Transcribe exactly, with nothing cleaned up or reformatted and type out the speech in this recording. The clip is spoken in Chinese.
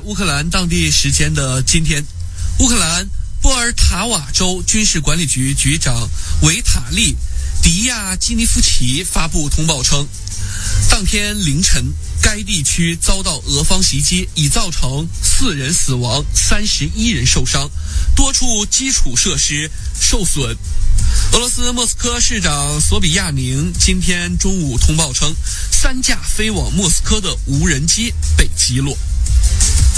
乌克兰当地时间的今天，乌克兰波尔塔瓦州军事管理局局长维塔利·迪亚基尼夫奇发布通报称，当天凌晨该地区遭到俄方袭击，已造成四人死亡，三十一人受伤，多处基础设施受损。俄罗斯莫斯科市长索比亚宁今天中午通报称，三架飞往莫斯科的无人机被击落。